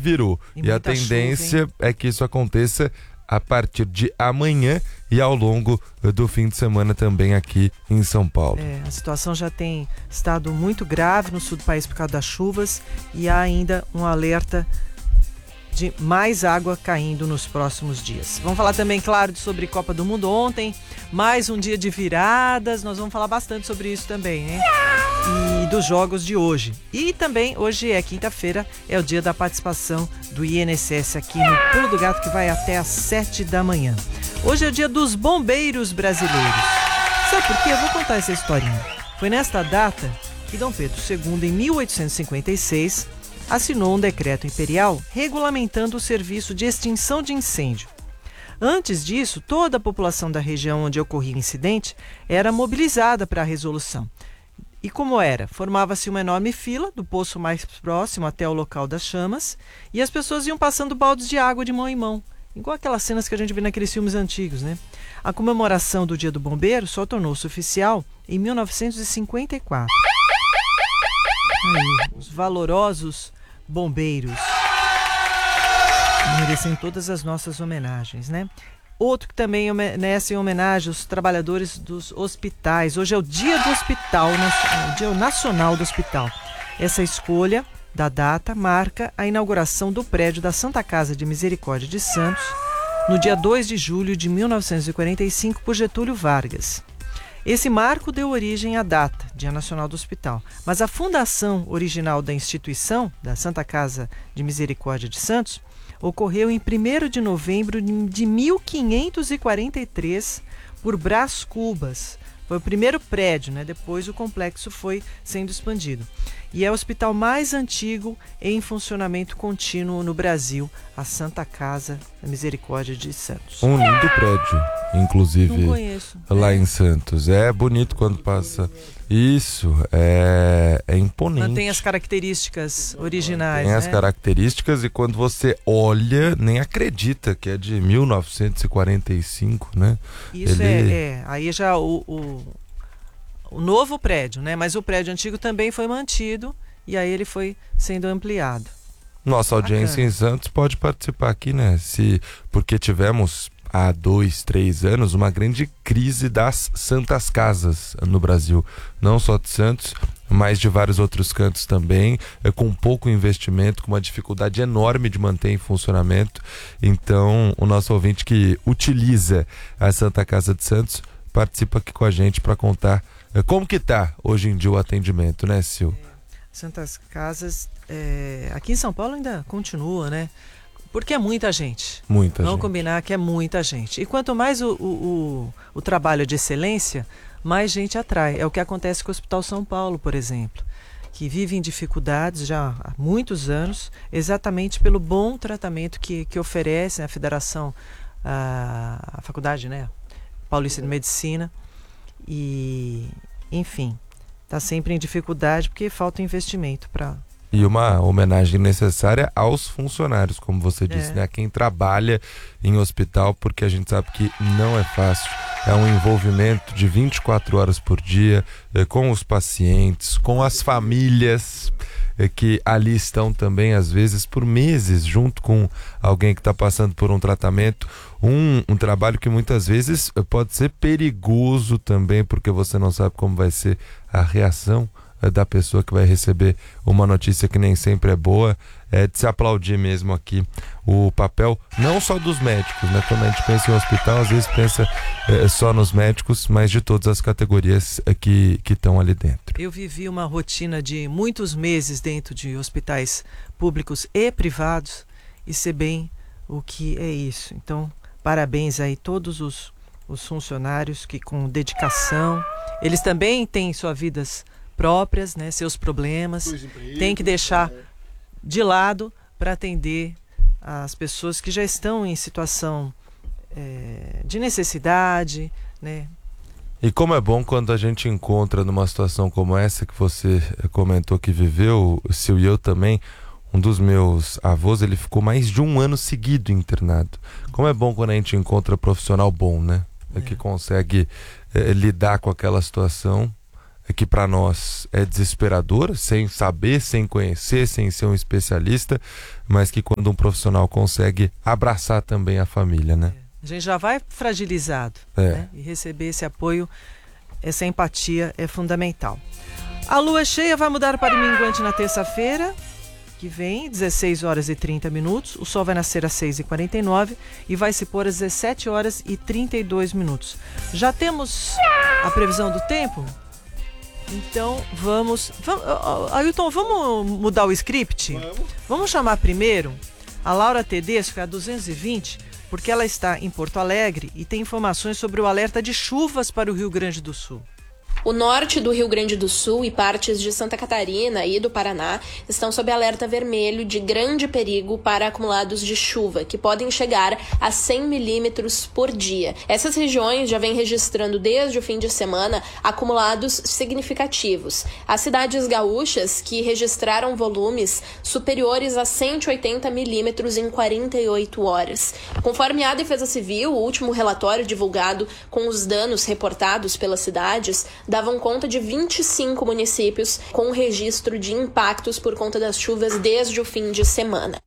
virou. E a tendência é que isso aconteça a partir de amanhã e ao longo do fim de semana também aqui em São Paulo. A situação já tem estado muito grave no sul do país por causa das chuvas e há ainda um alerta de mais água caindo nos próximos dias. Vamos falar também, claro, sobre Copa do Mundo ontem, mais um dia de viradas, nós vamos falar bastante sobre isso também, né? E dos jogos de hoje. E também, hoje é quinta-feira, é o dia da participação do INSS aqui no Pulo do Gato, que vai até às 7 da manhã. Hoje é o dia dos bombeiros brasileiros. Sabe por quê? Eu vou contar essa historinha. Foi nesta data que Dom Pedro II, em 1856, assinou um decreto imperial regulamentando o serviço de extinção de incêndio. Antes disso, toda a população da região onde ocorria o incidente era mobilizada para a resolução. E como era? Formava-se uma enorme fila do poço mais próximo até o local das chamas e as pessoas iam passando baldes de água de mão em mão, igual aquelas cenas que a gente vê naqueles filmes antigos, né? A comemoração do Dia do Bombeiro só tornou-se oficial em 1954. Aí, os valorosos bombeiros merecem todas as nossas homenagens, né? Outro que também merece em homenagem aos trabalhadores dos hospitais. Hoje é o Dia do Hospital, o Dia Nacional do Hospital. Essa escolha da data marca a inauguração do prédio da Santa Casa de Misericórdia de Santos no dia 2 de julho de 1945 por Getúlio Vargas. Esse marco deu origem à data, Dia Nacional do Hospital, mas a fundação original da instituição, da Santa Casa de Misericórdia de Santos, ocorreu em 1º de novembro de 1543 por Brás Cubas. Foi o primeiro prédio, né? Depois o complexo foi sendo expandido. E é o hospital mais antigo em funcionamento contínuo no Brasil, a Santa Casa da Misericórdia de Santos. Um lindo prédio, inclusive. Não conheço. Lá em Santos. É bonito quando passa. Isso, é imponente. Mantém as características originais. Tem as características e quando você olha, nem acredita que é de 1945, né? Isso aí já o novo prédio, né? Mas o prédio antigo também foi mantido e aí ele foi sendo ampliado. Nossa audiência em Santos pode participar aqui, né? Porque tivemos há 2, 3 anos uma grande crise das santas casas no Brasil, não só de Santos, mas de vários outros cantos também, com pouco investimento, com uma dificuldade enorme de manter em funcionamento. Então o nosso ouvinte que utiliza a Santa Casa de Santos participa aqui com a gente para contar como que tá hoje em dia o atendimento, né, Sil? Santas Casas, aqui em São Paulo ainda continua, né? Porque é muita gente. Vamos combinar que é muita gente. E quanto mais o trabalho é de excelência, mais gente atrai. É o que acontece com o Hospital São Paulo, por exemplo, que vive em dificuldades já há muitos anos, exatamente pelo bom tratamento que oferece a Federação, a Faculdade, né, Paulista de Medicina. E, enfim, está sempre em dificuldade porque falta investimento para... E uma homenagem necessária aos funcionários, como você disse, né? Quem trabalha em hospital, porque a gente sabe que não é fácil. É um envolvimento de 24 horas por dia com os pacientes, com as famílias que ali estão também, às vezes, por meses, junto com alguém que está passando por um tratamento. Um trabalho que muitas vezes pode ser perigoso também, porque você não sabe como vai ser a reação da pessoa que vai receber uma notícia que nem sempre é boa. É de se aplaudir mesmo aqui o papel, não só dos médicos, né? Quando a gente pensa em hospital, às vezes pensa só nos médicos, mas de todas as categorias que estão ali dentro. Eu vivi uma rotina de muitos meses dentro de hospitais públicos e privados e sei bem o que é isso. Então, parabéns aí todos os funcionários que com dedicação, eles também têm suas vidas próprias, né, seus problemas, tem que deixar de lado para atender as pessoas que já estão em situação de necessidade, né? E como é bom quando a gente encontra numa situação como essa que você comentou que viveu, o Sil e eu também. Um dos meus avós, ele ficou mais de 1 ano seguido internado. Como é bom quando a gente encontra profissional bom, né? Que consegue lidar com aquela situação que para nós é desesperadora, sem saber, sem conhecer, sem ser um especialista, mas que quando um profissional consegue abraçar também a família, né? A gente já vai fragilizado, né? E receber esse apoio, essa empatia é fundamental. A lua cheia vai mudar para minguante na terça-feira, que vem, 16 horas e 30 minutos. O sol vai nascer às 6h49 e vai se pôr às 17 horas e 32 minutos. Já temos a previsão do tempo? Então vamos Ailton, vamos mudar o script? Vamos chamar primeiro a Laura Tedesco, a 220, porque ela está em Porto Alegre e tem informações sobre o alerta de chuvas para o Rio Grande do Sul. O norte do Rio Grande do Sul e partes de Santa Catarina e do Paraná estão sob alerta vermelho de grande perigo para acumulados de chuva, que podem chegar a 100 milímetros por dia. Essas regiões já vêm registrando desde o fim de semana acumulados significativos. As cidades gaúchas, que registraram volumes superiores a 180 milímetros em 48 horas. Conforme a Defesa Civil, o último relatório divulgado com os danos reportados pelas cidades davam conta de 25 municípios com registro de impactos por conta das chuvas desde o fim de semana.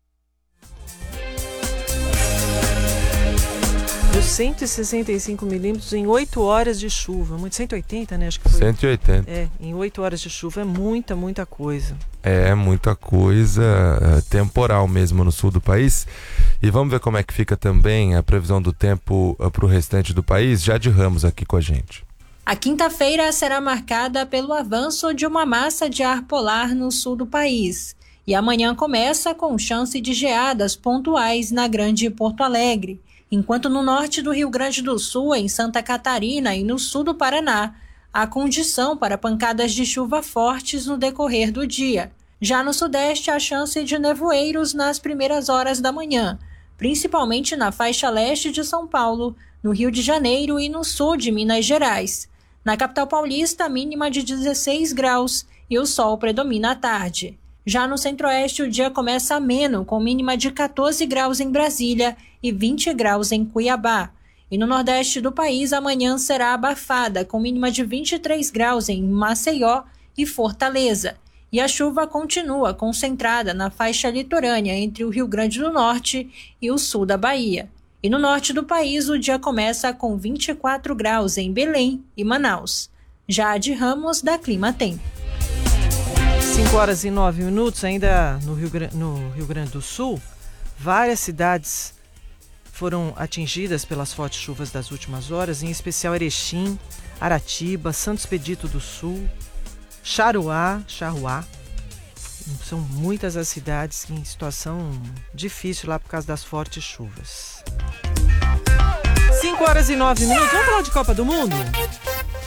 Deu 165 milímetros em 8 horas de chuva. 180, né? Acho que foi. 180. Em 8 horas de chuva é muita coisa. É muita coisa, temporal mesmo no sul do país. E vamos ver como é que fica também a previsão do tempo para o restante do país. Jade Ramos aqui com a gente. A quinta-feira será marcada pelo avanço de uma massa de ar polar no sul do país. E amanhã começa com chance de geadas pontuais na Grande Porto Alegre, enquanto no norte do Rio Grande do Sul, em Santa Catarina e no sul do Paraná, há condição para pancadas de chuva fortes no decorrer do dia. Já no sudeste, há chance de nevoeiros nas primeiras horas da manhã, principalmente na faixa leste de São Paulo, no Rio de Janeiro e no sul de Minas Gerais. Na capital paulista, a mínima de 16 graus e o sol predomina à tarde. Já no centro-oeste, o dia começa ameno, com mínima de 14 graus em Brasília e 20 graus em Cuiabá. E no nordeste do país, amanhã será abafada, com mínima de 23 graus em Maceió e Fortaleza. E a chuva continua concentrada na faixa litorânea entre o Rio Grande do Norte e o sul da Bahia. E no norte do país, o dia começa com 24 graus em Belém e Manaus. Jade Ramos, da Clima Tempo. 5 horas e 9 minutos, ainda no Rio Grande do Sul, várias cidades foram atingidas pelas fortes chuvas das últimas horas, em especial Erechim, Aratiba, Santo Expedito do Sul, Charruá. São muitas as cidades em situação difícil lá por causa das fortes chuvas. 5 horas e 9 minutos. Vamos falar de Copa do Mundo?